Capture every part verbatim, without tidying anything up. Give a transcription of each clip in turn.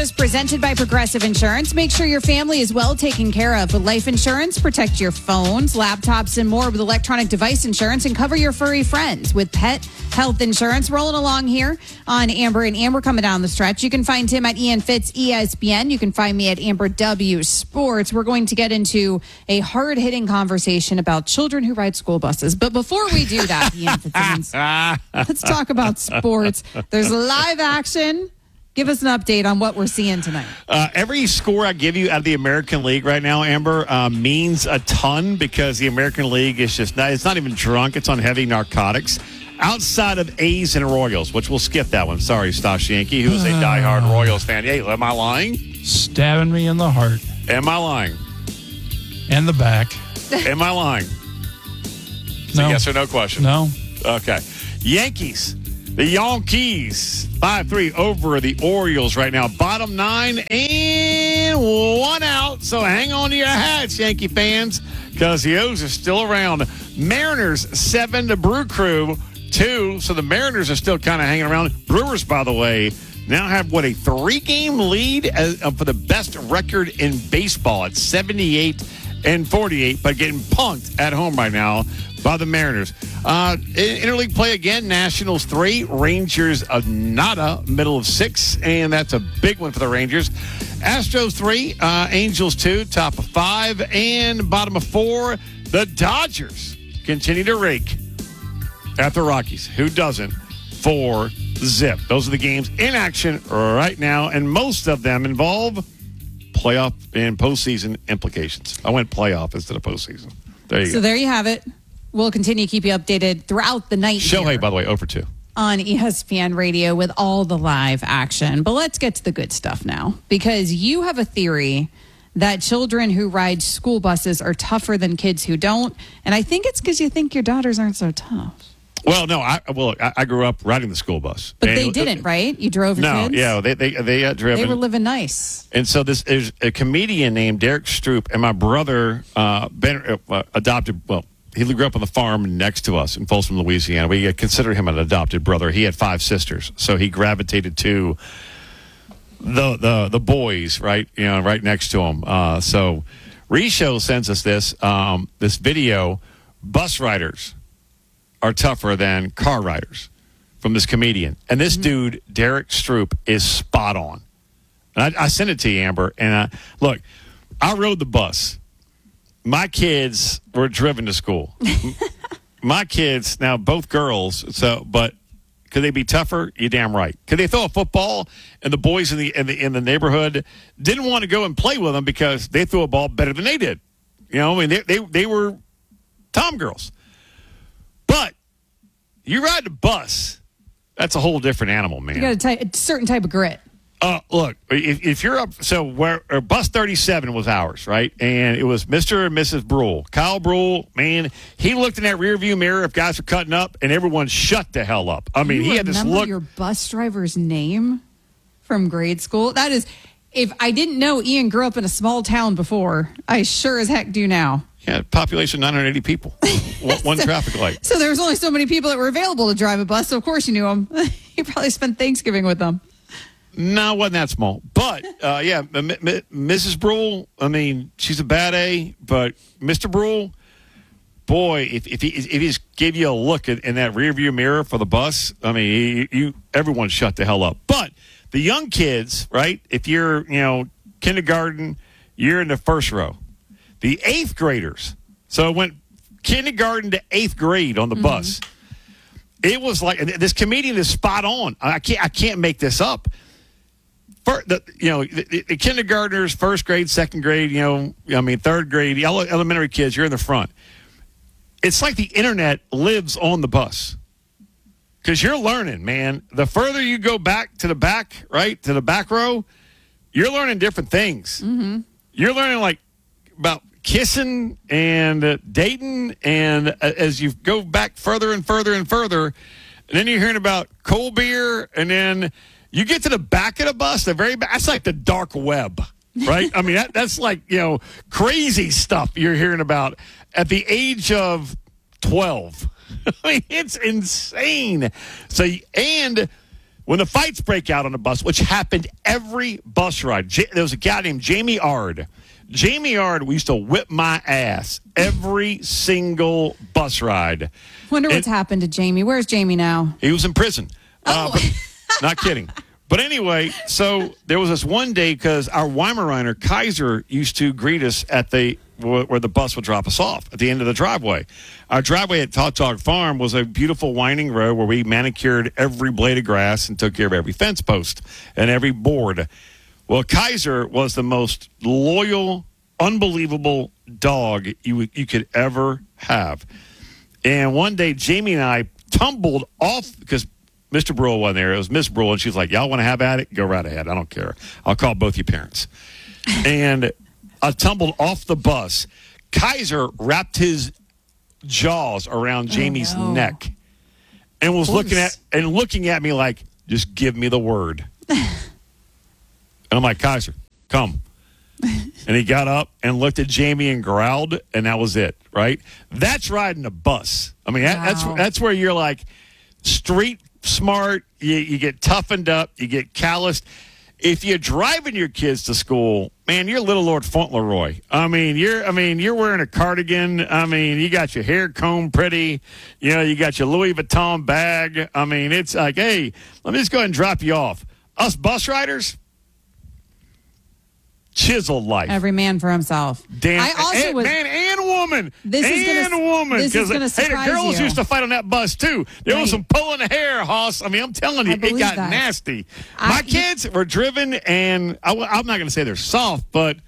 is presented by Progressive Insurance. Make sure your family is well taken care of with life insurance. Protect your phones, laptops, and more with electronic device insurance, and cover your furry friends with pet health insurance. Rolling along here on Amber and Amber coming down the stretch. You can find Tim at Ian Fitz E S P N. You can find me at Amber W Sports. We're going to get into a hard-hitting conversation about children who ride school buses. But before we do that, Ian Fitzsimmons, let's talk about sports. There's live action. Give us an update on what we're seeing tonight. Uh, every score I give you out of the American League right now, Amber, uh, means a ton because the American League is just not, it's not even drunk. It's on heavy narcotics. Outside of A's and Royals, which we'll skip that one. Sorry, Stosh Yankee, who is a diehard Royals fan. Hey, am I lying? Stabbing me in the heart. Am I lying? And the back. Am I lying? It's No. a yes or no question. No. Okay. Yankees. The Yankees, five three over the Orioles right now. Bottom nine and one out. So hang on to your hats, Yankee fans, because the O's are still around. Mariners, seven to Brew Crew, two. So the Mariners are still kind of hanging around. Brewers, by the way, now have, what, a three-game lead as, uh, for the best record in baseball at seventy-eight and forty-eight, but getting punked at home right now by the Mariners. Uh, interleague play again, Nationals three, Rangers of nada, middle of six, and that's a big one for the Rangers. Astros three, uh, Angels two, top of five, and bottom of four, the Dodgers continue to rake at the Rockies. Who doesn't? Four zip. Those are the games in action right now, and most of them involve playoff and postseason implications. I went playoff instead of postseason. There you so go. there you have it. We'll continue to keep you updated throughout the night. Shohei, here by the way, over two. On E S P N Radio with all the live action. But let's get to the good stuff now, because you have a theory that children who ride school buses are tougher than kids who don't. And I think it's because you think your daughters aren't so tough. Well, no, I well, I, I grew up riding the school bus. But and they it- didn't, right? You drove your No, kids? yeah, they they they uh, driven. They were living nice. And so this is a comedian named Derek Stroop, and my brother uh, ben, uh, adopted. Well, he grew up on the farm next to us in Folsom, Louisiana. We consider him an adopted brother. He had five sisters, so he gravitated to the the the boys, right? You know, right next to him. Uh, so, Risho sends us this um, this video. Bus riders are tougher than car riders, from this comedian, and this mm-hmm. dude Derek Stroop is spot on. And I, I sent it to you, Amber. And I, look, I rode the bus. My kids were driven to school. My kids, now both girls, so but could they be tougher? You're damn right. Could they throw a football? And the boys in the in the in the neighborhood didn't want to go and play with them because they threw a ball better than they did. You know, I mean, they they, they were tom girls. But you ride the bus, that's a whole different animal, man. You got a, ty- a certain type of grit. Uh, look, if, if you're up, so where uh, bus thirty-seven was ours, right? And it was Mister and Missus Brule. Kyle Brule, man, he looked in that rearview mirror if guys were cutting up, and everyone shut the hell up. I mean, you he had this remember look. your bus driver's name from grade school? That is, if I didn't know Ian grew up in a small town before, I sure as heck do now. Yeah, population nine hundred eighty people. one one so, traffic light. So there was only so many people that were available to drive a bus, so of course you knew them. You probably spent Thanksgiving with them. No, it wasn't that small. But, uh, yeah, M- M- Missus Brule, I mean, she's a bad A, but Mister Brule, boy, if if he, if he just gave you a look in, in that rearview mirror for the bus, I mean, you, you everyone shut the hell up. But the young kids, right, if you're, you know, kindergarten, you're in the first row. The eighth graders, so it went kindergarten to eighth grade on the mm-hmm. bus. It was like, and this comedian is spot on. I can't I can't make this up. For the, you know, the, the kindergartners, first grade, second grade, you know, I mean, third grade, elementary kids, you're in the front. It's like the internet lives on the bus because you're learning, man. The further you go back to the back, right, to the back row, you're learning different things. Mm-hmm. You're learning, like, about kissing and uh, dating, and uh, as you go back further and further and further, and then you're hearing about cold beer, and then you get to the back of the bus, the very back. That's like the dark web, right? I mean, that, that's like, you know, crazy stuff you're hearing about at the age of twelve. I mean, it's insane. So, and when the fights break out on the bus, which happened every bus ride, J- there was a guy named Jamie Ard. Jamie Ard, we used to whip my ass every single bus ride. Wonder what's And happened to Jamie. Where's Jamie now? he was in prison. Uh, Oh. but- not kidding. But anyway, so there was this one day because our Weimaraner, Kaiser, used to greet us at the where the bus would drop us off at the end of the driveway. Our driveway at Tautog Farm was a beautiful winding road where we manicured every blade of grass and took care of every fence post and every board. Well, Kaiser was the most loyal, unbelievable dog you you could ever have. And one day, Jamie and I tumbled off because Mister Brule wasn't there. It was Miss Brule, and she's like, y'all want to have at it? Go right ahead. I don't care. I'll call both your parents. And I tumbled off the bus. Kaiser wrapped his jaws around Jamie's no. neck and was Of looking course. at and looking at me like, just give me the word. And I'm like, Kaiser, come. And he got up and looked at Jamie and growled, and that was it, right? That's riding a bus. I mean, that, that's Wow. that's where you're like street smart, you, you get toughened up, you get calloused. If you're driving your kids to school, man, you're little Lord Fauntleroy. I mean, you're I mean, you're wearing a cardigan. I mean, you got your hair combed pretty. You know, you got your Louis Vuitton bag. I mean, it's like, hey, let me just go ahead and drop you off. Us bus riders, chiseled life. Every man for himself. Damn, I also and, was. man and woman. This is and gonna- woman. this is 'Cause, gonna hey, the surprise girls you. used to fight on that bus too. There was Right. some pulling hair, Hoss. I mean, I'm telling you, I it believe got that. nasty. I- My kids were driven, and I, am not going to say they're soft, but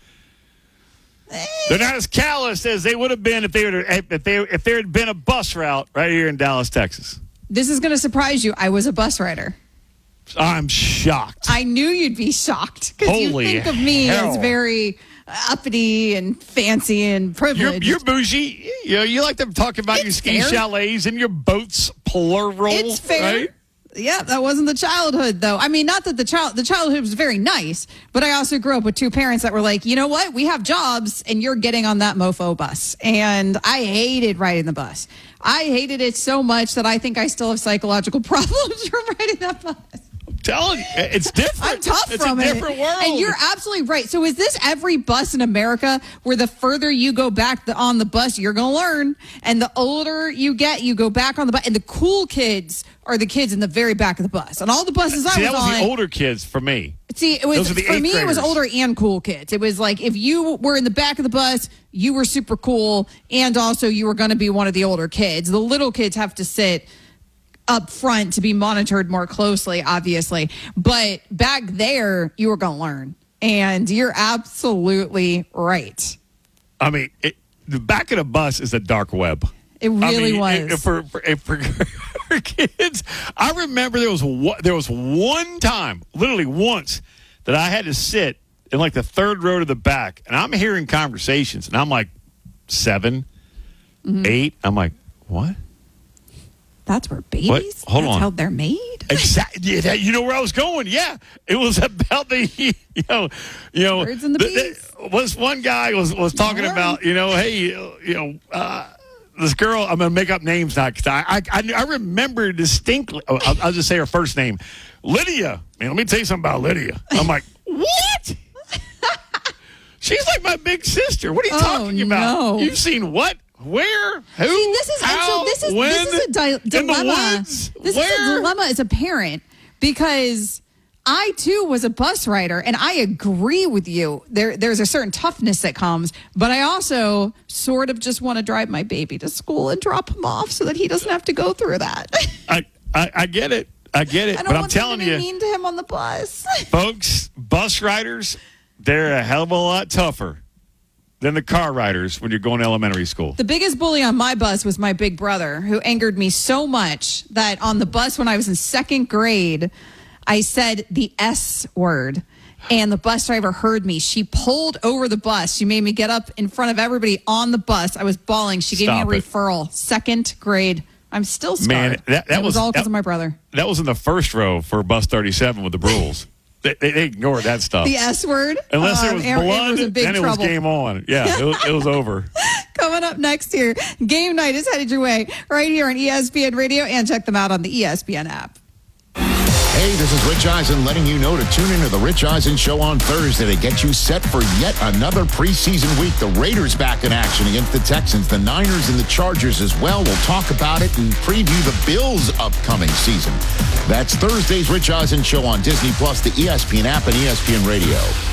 they're not as callous as they would have been if they were if they if there had been a bus route right here in Dallas, Texas. This is going to surprise you. I was a bus rider. I'm shocked. I knew you'd be shocked because you Holy think of me hell. as very uppity and fancy and You're, privileged. you're bougie. You know, you like to talk about your It's ski fair. chalets and your boats, plural. It's fair. Right? Yeah, that wasn't the childhood, though. I mean, not that the child the childhood was very nice, but I also grew up with two parents that were like, you know what? We have jobs, and you're getting on that mofo bus. And I hated riding the bus. I hated it so much that I think I still have psychological problems from riding that bus. Telling you, it's different. I'm tough it's from a it. different world. And you're absolutely right. So is this every bus in America where the further you go back the, on the bus, you're going to learn, and the older you get, you go back on the bus, and the cool kids are the kids in the very back of the bus. And all the buses See, I that was, was on. the older kids for me. See, it was Those are the for eighth me. It was graders. older and cool kids. It was like if you were in the back of the bus, you were super cool, and also you were going to be one of the older kids. The little kids have to sit up front to be monitored more closely, obviously. But back there, you were going to learn, and you're absolutely right. I mean, it, the back of the bus is a dark web. It I really mean, was. it- it- for, for, it- for, for kids, I remember there was one, there was one time, literally once, that I had to sit in like the third row to the back, and I'm hearing conversations, and I'm like seven, Mm-hmm. eight. I'm like, what? That's where babies. What? Hold That's on. how they're made. Exactly. Yeah, that, you know where I was going. Yeah, it was about the you know, you know, Birds and the bees. was one guy was was talking Learn. about you know, hey, you know, uh, this girl. I'm gonna make up names now because I, I I I remember distinctly. oh, I'll, I'll just say her first name, Lydia. Man, let me tell you something about Lydia. I'm like, what? She's like my big sister. What are you Oh, talking about? no. You've seen what? Where? Who? See, this is how, so this is when, this is a di- in the dilemma. woods? This Where? is a dilemma as a parent because I too was a bus rider, and I agree with you. There, there's a certain toughness that comes, but I also sort of just want to drive my baby to school and drop him off so that he doesn't have to go through that. I, I, I get it. I get it. I don't But I'm want telling them to be you, mean to him on the bus. folks, bus riders, they're a hell of a lot tougher than the car riders when you're going to elementary school. The biggest bully on my bus was my big brother, who angered me so much that on the bus when I was in second grade, I said the S word. And the bus driver heard me. She pulled over the bus. She made me get up in front of everybody on the bus. I was bawling. She Stop gave me a it. referral. Second grade. I'm still scarred. Man, that- that It was was- all because that- of my brother. That was in the first row for bus thirty-seven with the Brules. they, they, they ignored that stuff. The S word. Unless there um, was Amber- blood, Amber was in big then it trouble. was game on. Yeah, it was, it was over. Coming up next year, game night is headed your way right here on E S P N Radio, and check them out on the E S P N app. Hey, this is Rich Eisen letting you know to tune into the Rich Eisen Show on Thursday to get you set for yet another preseason week. The Raiders back in action against the Texans, the Niners and the Chargers as well. We'll talk about it and preview the Bills' upcoming season. That's Thursday's Rich Eisen Show on Disney Plus, the E S P N app, and E S P N Radio.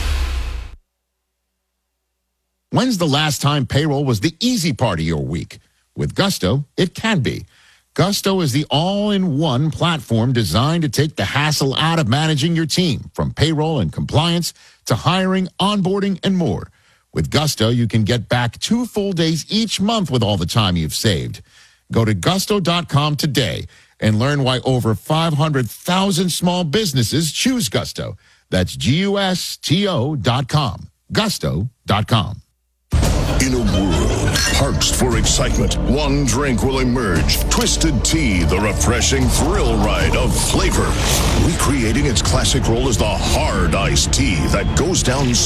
When's the last time payroll was the easy part of your week? With Gusto, it can be. Gusto is the all-in-one platform designed to take the hassle out of managing your team, from payroll and compliance to hiring, onboarding, and more. With Gusto, you can get back two full days each month with all the time you've saved. Go to gusto dot com today and learn why over five hundred thousand small businesses choose Gusto. That's G U S T O dot com. gusto dot com. In a world parched for excitement, one drink will emerge. Twisted Tea, the refreshing thrill ride of flavor. Recreating its classic role as the hard iced tea that goes down